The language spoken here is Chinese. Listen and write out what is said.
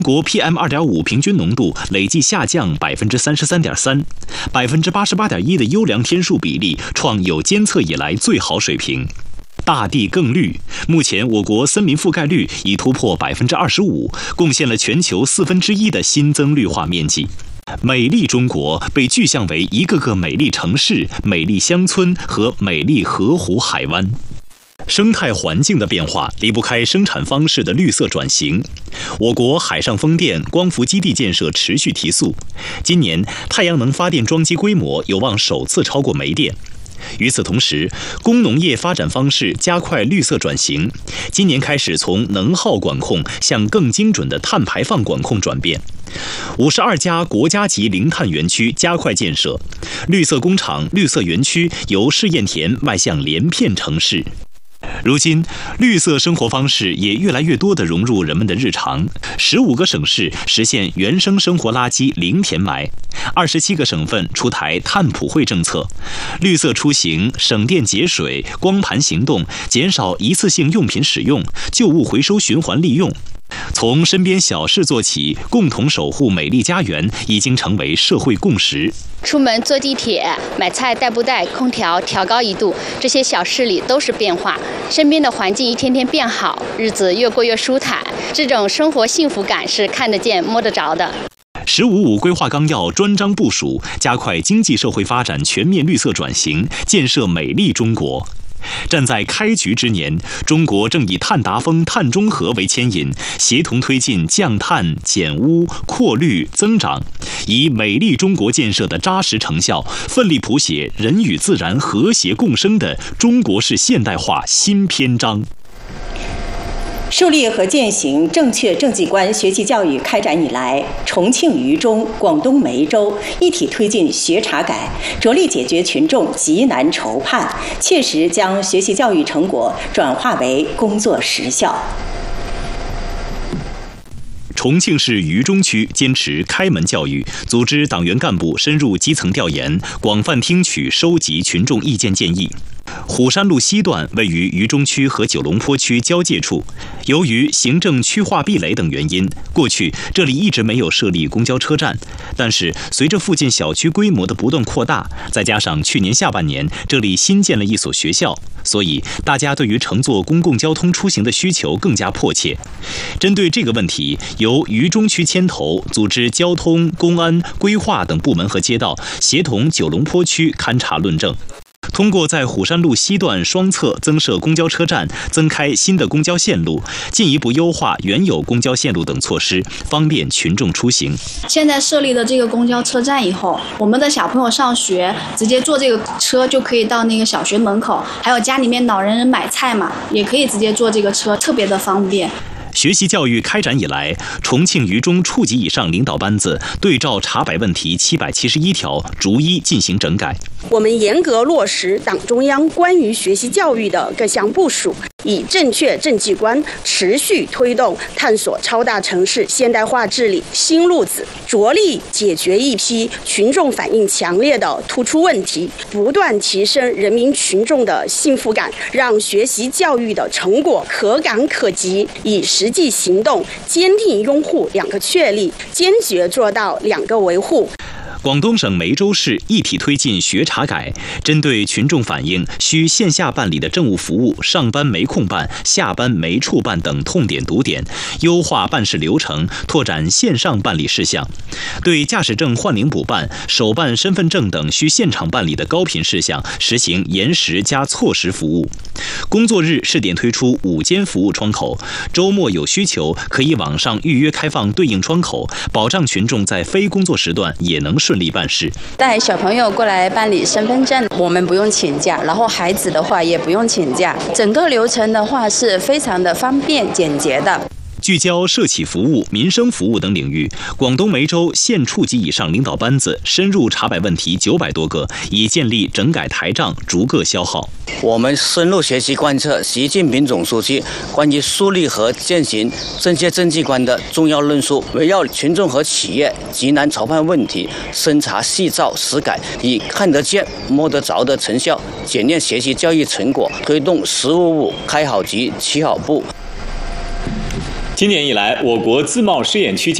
国 PM2.5 平均浓度累计下降33.3%，88.1%的优良天数比例创有监测以来最好水平。大地更绿，目前我国森林覆盖率已突破25%，贡献了全球1/4的新增绿化面积。美丽中国被具象为一个个美丽城市、美丽乡村和美丽河湖海湾。生态环境的变化离不开生产方式的绿色转型。我国海上风电、光伏基地建设持续提速，今年太阳能发电装机规模有望首次超过煤电。与此同时，工农业发展方式加快绿色转型，今年开始从能耗管控向更精准的碳排放管控转变。52家国家级零碳园区加快建设，绿色工厂、绿色园区由试验田迈向连片城市。如今，绿色生活方式也越来越多地融入人们的日常。15个省市实现原生生活垃圾零填埋，27个省份出台碳普惠政策，绿色出行、省电节水、光盘行动、减少一次性用品使用、旧物回收循环利用。从身边小事做起，共同守护美丽家园，已经成为社会共识。 出门坐地铁、买菜带不带空调调高1度，这些小事里都是变化。身边的环境一天天变好，日子越过越舒坦，这种生活幸福感是看得见、摸得着的。 “15+5”规划纲要专章部署，加快经济社会发展全面绿色转型，建设美丽中国。站在开局之年，中国正以碳达峰、碳中和为牵引，协同推进降碳、减污、扩绿、增长，以美丽中国建设的扎实成效，奋力谱写人与自然和谐共生的中国式现代化新篇章。 树立和践行正确政绩观学习教育开展以来，重庆渝中、广东梅州一体推进学查改，着力解决群众急难愁盼，切实将学习教育成果转化为工作实效。 重庆市渝中区坚持开门教育，组织党员干部深入基层调研，广泛听取收集群众意见建议。虎山路西段位于渝中区和九龙坡区交界处，由于行政区划壁垒等原因，过去这里一直没有设立公交车站。但是随着附近小区规模的不断扩大，再加上去年下半年这里新建了一所学校，所以大家对于乘坐公共交通出行的需求更加迫切。针对这个问题，由渝中区牵头，组织交通、公安、规划等部门和街道协同九龙坡区勘察论证。通过在虎山路西段双侧增设公交车站、增开新的公交线路，进一步优化原有公交线路等措施，方便群众出行。 现在设立了这个公交车站以后，我们的小朋友上学直接坐这个车就可以到那个小学门口，还有家里面老人买菜嘛，也可以直接坐这个车，特别的方便。 学习教育开展以来，重庆渝中处级以上领导班子对照查摆问题771条，逐一进行整改。 我们严格落实党中央关于学习教育的各项部署，以正确政绩观持续推动探索超大城市现代化治理新路子，着力解决一批群众反映强烈的突出问题，不断提升人民群众的幸福感，让学习教育的成果可感可及，以实际行动坚定拥护2个确立，坚决做到2个维护。 广东省梅州市一体推进学查改，针对群众反映需线下办理的政务服务上班没空办、下班没处办等痛点堵点，优化办事流程，拓展线上办理事项。对驾驶证换领补办、手办身份证等需现场办理的高频事项，实行延时加错时服务。工作日试点推出5间服务窗口，周末有需求可以网上预约开放对应窗口，保障群众在非工作时段也能顺利办事。 带小朋友过来办理身份证，我们不用请假，然后孩子的话也不用请假，整个流程的话是非常的方便简洁的。 聚焦社企服务、民生服务等领域，广东梅州县处级以上领导班子深入查摆问题900多个，已建立整改台账，逐个消耗。 我们深入学习贯彻习近平总书记关于树立和践行正确政绩观的重要论述，围绕群众和企业急难愁盼问题，深查细造实改，以看得见、摸得着的成效检验学习教育成果，推动“15+5”开好局、起好步。 今年以来，我国自贸试验区